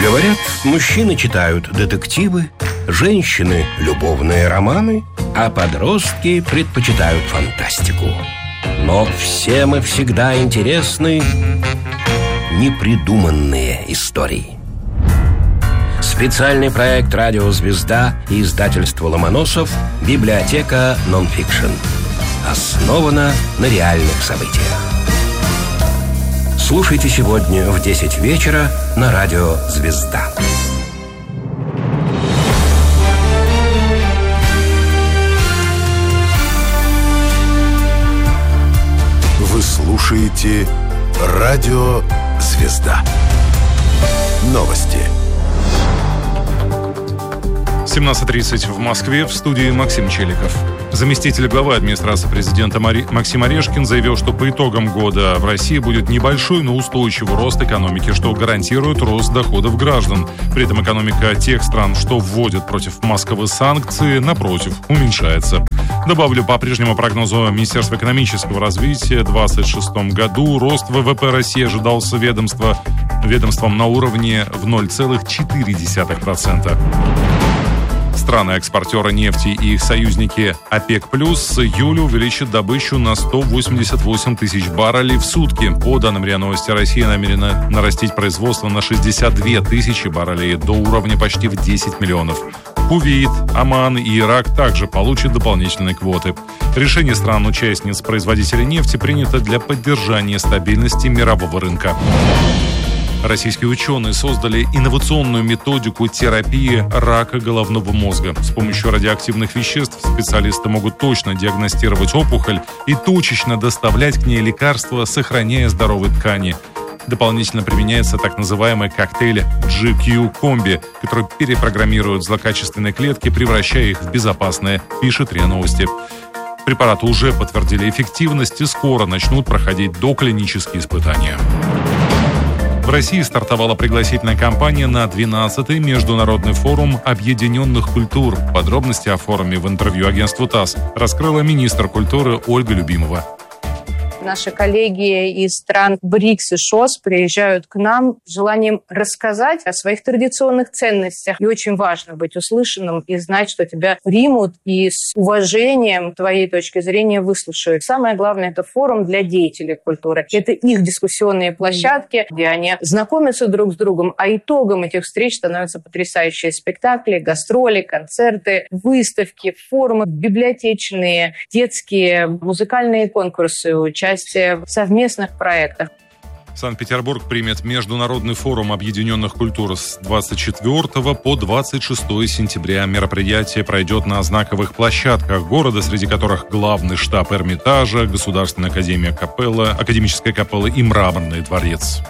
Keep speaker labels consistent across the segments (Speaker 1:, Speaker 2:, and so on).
Speaker 1: Говорят, мужчины читают детективы, женщины – любовные романы, а подростки предпочитают фантастику. Но всем и всегда интересны непридуманные истории. Специальный проект «Радио Звезда» и издательство «Ломоносов» «Библиотека нон-фикшн». Основана на реальных событиях. Слушайте сегодня в 10 вечера на «Радио Звезда».
Speaker 2: Вы слушаете «Радио Звезда». Новости.
Speaker 3: 17:30 в Москве, в студии Максим Челиков. Заместитель главы администрации президента Максим Орешкин заявил, что по итогам года в России будет небольшой, но устойчивый рост экономики, что гарантирует рост доходов граждан. При этом экономика тех стран, что вводят против Москвы санкции, напротив, уменьшается. Добавлю, по прежнему прогнозу Министерства экономического развития, в 2026 году рост ВВП России ожидался ведомством на уровне в 0,4%. Страны-экспортеры нефти и их союзники ОПЕК+, с июля увеличат добычу на 188 тысяч баррелей в сутки. По данным РИА Новости, Россия намерена нарастить производство на 62 тысячи баррелей до уровня почти в 10 миллионов. Кувейт, Оман и Ирак также получат дополнительные квоты. Решение стран-участниц-производителей нефти принято для поддержания стабильности мирового рынка. Российские ученые создали инновационную методику терапии рака головного мозга. С помощью радиоактивных веществ специалисты могут точно диагностировать опухоль и точечно доставлять к ней лекарства, сохраняя здоровые ткани. Дополнительно применяется так называемый коктейль GQ-комби, который перепрограммирует злокачественные клетки, превращая их в безопасные, пишет РИА Новости. Препараты уже подтвердили эффективность и скоро начнут проходить доклинические испытания. В России стартовала пригласительная кампания на 12-й международный форум объединенных культур. Подробности о форуме в интервью агентству ТАСС раскрыла министр культуры Ольга Любимова.
Speaker 4: Наши коллеги из стран БРИКС и ШОС приезжают к нам с желанием рассказать о своих традиционных ценностях. И очень важно быть услышанным и знать, что тебя примут и с уважением твоей точки зрения выслушают. Самое главное – это форум для деятелей культуры. Это их дискуссионные площадки, где они знакомятся друг с другом, а итогом этих встреч становятся потрясающие спектакли, гастроли, концерты, выставки, форумы, библиотечные, детские, музыкальные конкурсы, участие в совместных проектах.
Speaker 3: Санкт-Петербург примет Международный форум объединенных культур с 24 по 26 сентября. Мероприятие пройдет на знаковых площадках города, среди которых главный штаб Эрмитажа, Государственная академия Капелла, Академическая капелла и Мраморный дворец.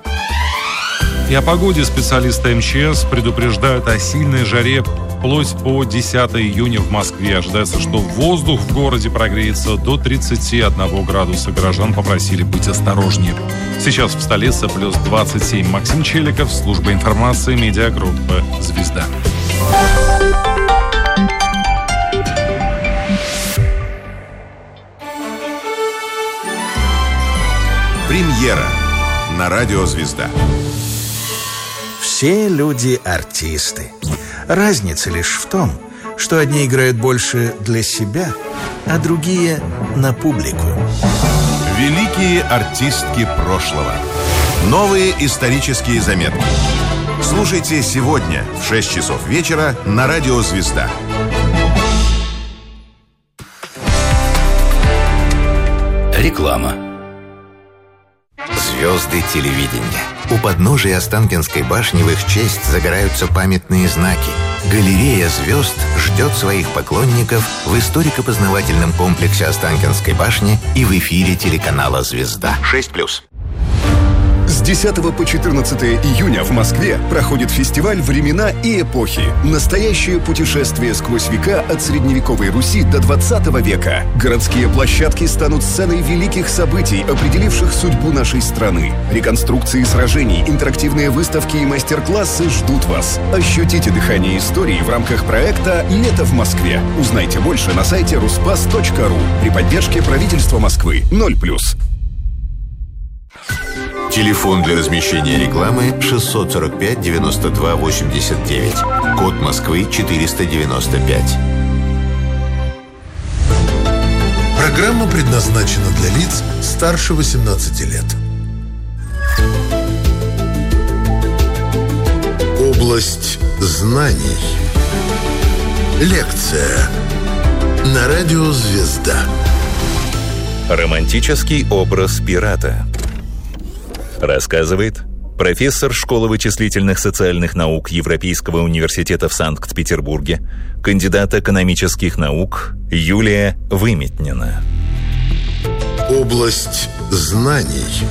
Speaker 3: И о погоде специалисты МЧС предупреждают о сильной жаре вплоть по 10 июня в Москве. Ожидается, что воздух в городе прогреется до 31 градуса. Горожан попросили быть осторожнее. Сейчас в столице плюс 27. Максим Челиков, служба информации, медиагруппа «Звезда».
Speaker 2: Премьера на радио «Звезда».
Speaker 5: Все люди артисты. Разница лишь в том, что одни играют больше для себя, а другие на публику.
Speaker 2: Великие артистки прошлого. Новые исторические заметки. Слушайте сегодня в 6 часов вечера на радио «Звезда».
Speaker 6: Реклама. Звезды телевидения. У подножия Останкинской башни в их честь загораются памятные знаки. Галерея звезд ждет своих поклонников в историко-познавательном комплексе Останкинской башни и в эфире телеканала «Звезда». 6+.
Speaker 7: С 10 по 14 июня в Москве проходит фестиваль «Времена и эпохи». Настоящее путешествие сквозь века от средневековой Руси до 20 века. Городские площадки станут сценой великих событий, определивших судьбу нашей страны. Реконструкции сражений, интерактивные выставки и мастер-классы ждут вас. Ощутите дыхание истории в рамках проекта «Лето в Москве». Узнайте больше на сайте ruspas.ru при поддержке правительства Москвы. 0+.
Speaker 6: Телефон для размещения рекламы 645 92 89. Код Москвы 495.
Speaker 8: Программа предназначена для лиц старше 18 лет. Область знаний. Лекция на радио «Звезда».
Speaker 9: Романтический образ пирата. Рассказывает профессор школы вычислительных социальных наук Европейского университета в Санкт-Петербурге, кандидат экономических наук Юлия Выметнина.
Speaker 8: Область знаний.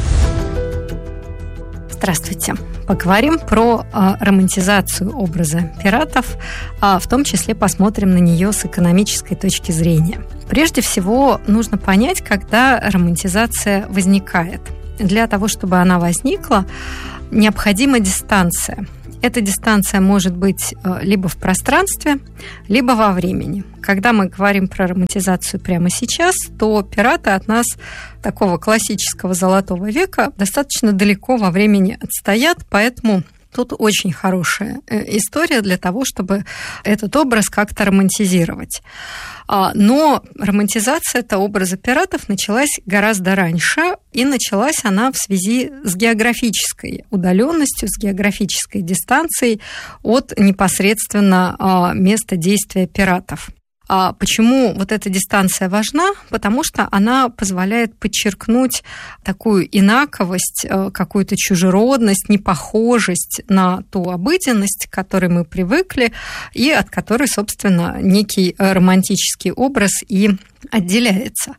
Speaker 10: Здравствуйте. Поговорим про романтизацию образа пиратов, в том числе посмотрим на нее с экономической точки зрения. Прежде всего, нужно понять, когда романтизация возникает. Для того, чтобы она возникла, необходима дистанция. Эта дистанция может быть либо в пространстве, либо во времени. Когда мы говорим про романтизацию прямо сейчас, то пираты от нас, такого классического золотого века, достаточно далеко во времени отстоят, поэтому тут очень хорошая история для того, чтобы этот образ как-то романтизировать. Но романтизация этого образа пиратов началась гораздо раньше, и началась она в связи с географической удаленностью, с географической дистанцией от непосредственно места действия пиратов. Почему вот эта дистанция важна? Потому что она позволяет подчеркнуть такую инаковость, какую-то чужеродность, непохожесть на ту обыденность, к которой мы привыкли, и от которой, собственно, некий романтический образ и отделяется.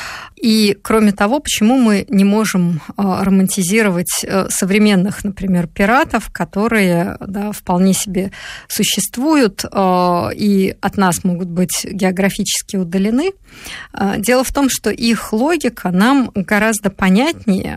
Speaker 10: И, кроме того, почему мы не можем романтизировать современных, например, пиратов, которые вполне себе существуют и от нас могут быть географически удалены? Дело в том, что их логика нам гораздо понятнее,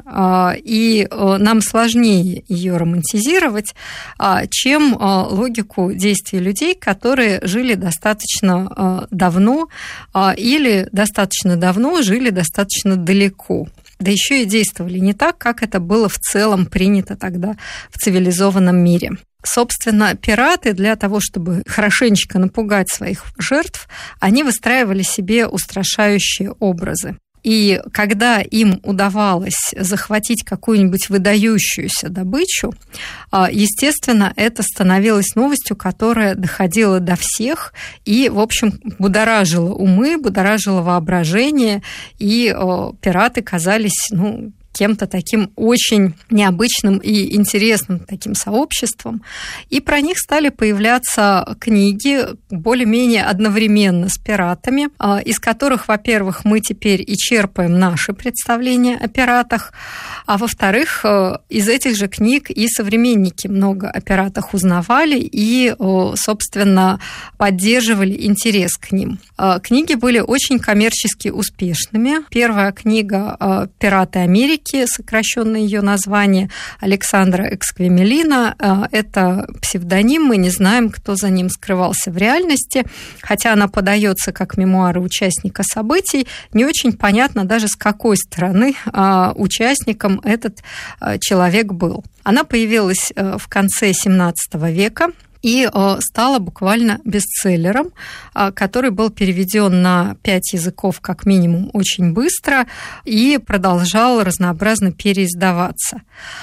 Speaker 10: и нам сложнее ее романтизировать, чем логику действий людей, которые жили достаточно давно или достаточно давно жили достаточно далеко. Да еще и действовали не так, как это было в целом принято тогда в цивилизованном мире. Собственно, пираты для того, чтобы хорошенечко напугать своих жертв, они выстраивали себе устрашающие образы. И когда им удавалось захватить какую-нибудь выдающуюся добычу, естественно, это становилось новостью, которая доходила до всех и, в общем, будоражила умы, будоражила воображение, и пираты казались, кем-то таким очень необычным и интересным таким сообществом. И про них стали появляться книги более-менее одновременно с пиратами, из которых, во-первых, мы теперь и черпаем наши представления о пиратах, а во-вторых, из этих же книг и современники много о пиратах узнавали и, собственно, поддерживали интерес к ним. Книги были очень коммерчески успешными. Первая книга «Пираты Америки», сокращенное ее название, Александра Эксквемелина. Это псевдоним, мы не знаем, кто за ним скрывался в реальности, хотя она подается как мемуары участника событий. Не очень понятно даже, с какой стороны участником этот человек был. Она появилась в конце XVII века и стала буквально бестселлером, который был переведен на 5 языков как минимум очень быстро и продолжал разнообразно переиздаваться.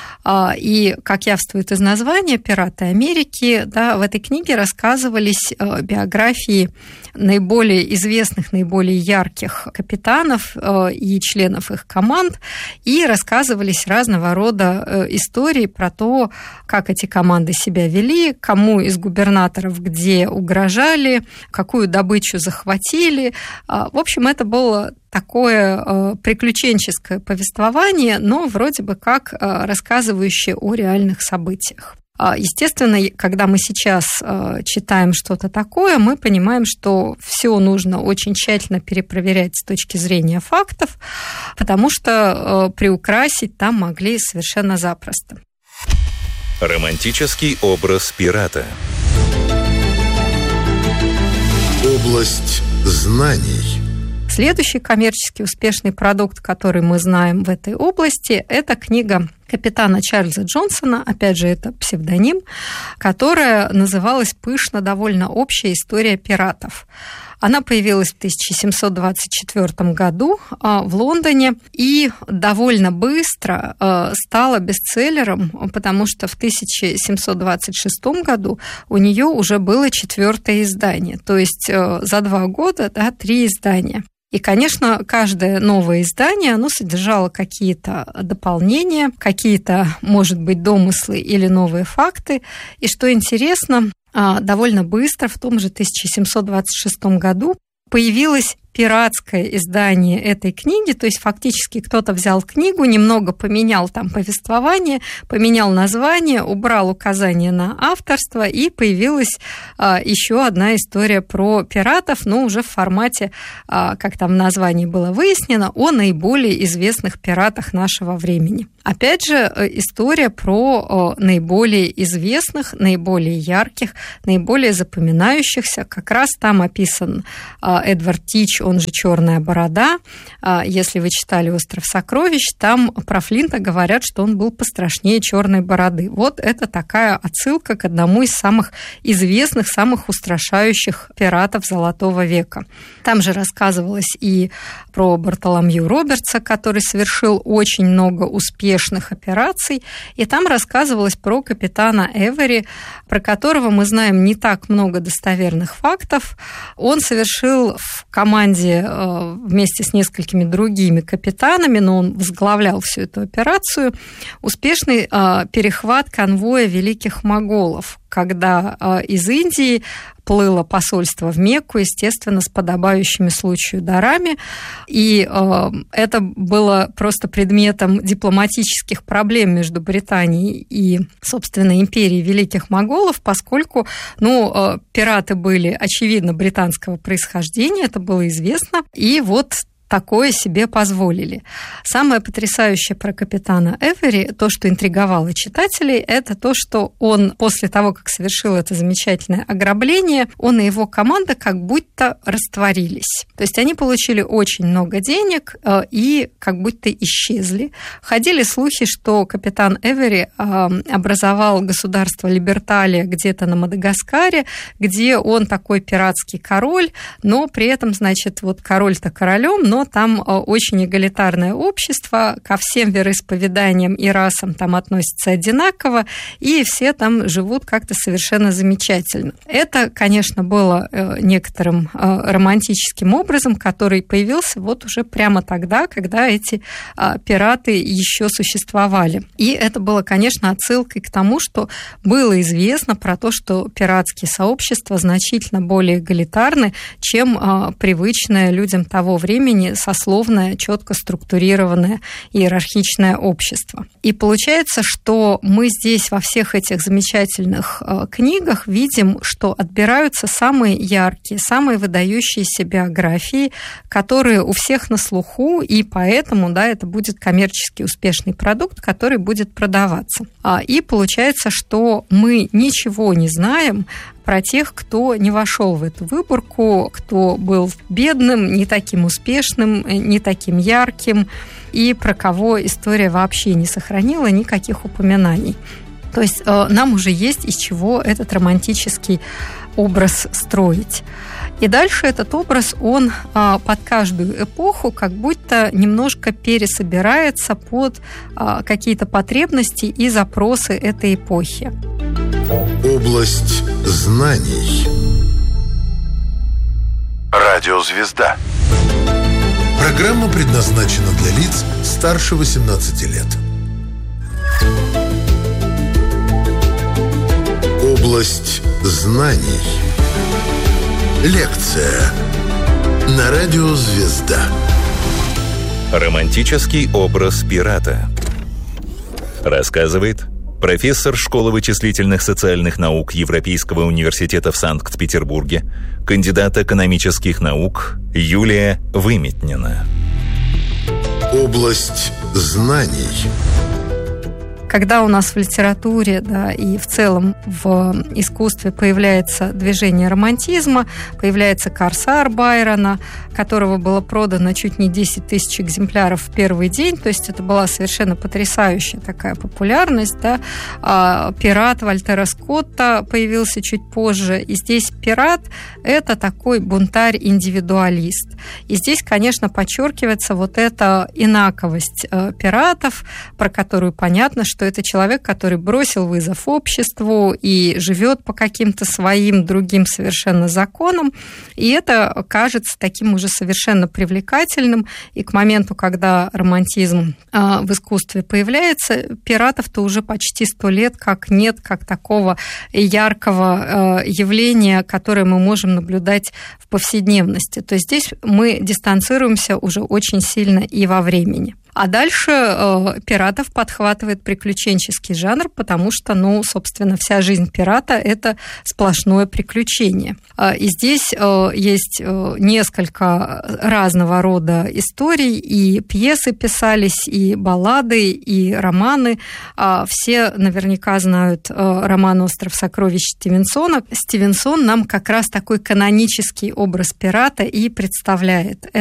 Speaker 10: И, как явствует из названия «Пираты Америки», в этой книге рассказывались биографии наиболее известных, наиболее ярких капитанов и членов их команд, и рассказывались разного рода истории про то, как эти команды себя вели, кому из губернаторов где угрожали, какую добычу захватили. В общем, это было такое приключенческое повествование, но вроде бы как рассказывающее о реальных событиях. Естественно, когда мы сейчас читаем что-то такое, мы понимаем, что все нужно очень тщательно перепроверять с точки зрения фактов, потому что приукрасить там могли совершенно запросто.
Speaker 9: Романтический образ пирата.
Speaker 8: Область знаний.
Speaker 10: Следующий коммерчески успешный продукт, который мы знаем в этой области, это книга капитана Чарльза Джонсона, опять же, это псевдоним, которая называлась пышно довольно «Общая история пиратов». Она появилась в 1724 году в Лондоне и довольно быстро стала бестселлером, потому что в 1726 году у нее уже было 4-е издание. То есть за 2 года 3 издания. И, конечно, каждое новое издание, оно содержало какие-то дополнения, какие-то, может быть, домыслы или новые факты. И что интересно, довольно быстро, в том же 1726 году, появилось пиратское издание этой книги, то есть фактически кто-то взял книгу, немного поменял там повествование, поменял название, убрал указание на авторство, и появилась еще одна история про пиратов, но уже в формате, как там в названии было выяснено, о наиболее известных пиратах нашего времени. Опять же, история про наиболее известных, наиболее ярких, наиболее запоминающихся. Как раз там описан Эдвард Тич, он же «Черная борода». Если вы читали «Остров сокровищ», там про Флинта говорят, что он был пострашнее черной бороды. Вот это такая отсылка к одному из самых известных, самых устрашающих пиратов Золотого века. Там же рассказывалось и про Бартоломью Робертса, который совершил очень много успешных операций, и там рассказывалось про капитана Эвери, про которого мы знаем не так много достоверных фактов. Он совершил в команде вместе с несколькими другими капитанами, но он возглавлял всю эту операцию, успешный перехват конвоя великих моголов, когда из Индии плыло посольство в Мекку, естественно, с подобающими случаю дарами, и это было просто предметом дипломатических проблем между Британией и, собственно, империей великих моголов, поскольку, пираты были, очевидно, британского происхождения, это было известно, и вот такое себе позволили. Самое потрясающее про капитана Эвери, то, что интриговало читателей, это то, что он после того, как совершил это замечательное ограбление, он и его команда как будто растворились. То есть они получили очень много денег и как будто исчезли. Ходили слухи, что капитан Эвери образовал государство Либерталия где-то на Мадагаскаре, где он такой пиратский король, но при этом, значит, вот король-то королем, но там очень эгалитарное общество, ко всем вероисповеданиям и расам там относятся одинаково, и все там живут как-то совершенно замечательно. Это, конечно, было некоторым романтическим образом, который появился вот уже прямо тогда, когда эти пираты еще существовали. И это было, конечно, отсылкой к тому, что было известно про то, что пиратские сообщества значительно более эгалитарны, чем привычное людям того времени сословное, четко структурированное иерархичное общество. И получается, что мы здесь во всех этих замечательных книгах видим, что отбираются самые яркие, самые выдающиеся биографии, которые у всех на слуху, и поэтому, это будет коммерчески успешный продукт, который будет продаваться. И получается, что мы ничего не знаем про тех, кто не вошел в эту выборку, кто был бедным, не таким успешным, не таким ярким, и про кого история вообще не сохранила никаких упоминаний. То есть нам уже есть из чего этот романтический образ строить. И дальше этот образ, он под каждую эпоху как будто немножко пересобирается под какие-то потребности и запросы этой эпохи.
Speaker 8: Область знаний. Радиозвезда. Программа предназначена для лиц старше 18 лет. Область знаний. Лекция на радио «Звезда».
Speaker 9: Романтический образ пирата. Рассказывает профессор школы вычислительных социальных наук Европейского университета в Санкт-Петербурге, кандидат экономических наук Юлия Выметнина.
Speaker 8: Область знаний.
Speaker 10: когда у нас в литературе, да, и в целом в искусстве появляется движение романтизма, появляется «Корсар» Байрона, которого было продано чуть не 10 тысяч экземпляров в первый день, то есть это была совершенно потрясающая такая популярность, да. «Пират» Вальтера Скотта появился чуть позже, и здесь пират – это такой бунтарь-индивидуалист. И здесь, конечно, подчеркивается вот эта инаковость пиратов, про которую понятно, что это человек, который бросил вызов обществу и живет по каким-то своим другим совершенно законам, и это кажется таким уже совершенно привлекательным, и к моменту, когда романтизм в искусстве появляется, пиратов-то уже почти 100 лет как нет, как такого яркого явления, которое мы можем наблюдать в повседневности. То есть здесь мы дистанцируемся уже очень сильно и во времени. А дальше пиратов подхватывает приключенческий жанр, потому что, собственно, вся жизнь пирата – это сплошное приключение. И здесь есть несколько разного рода историй, и пьесы писались, и баллады, и романы. Все наверняка знают роман «Остров сокровищ» Стивенсона. Стивенсон нам как раз такой канонический образ пирата и представляет.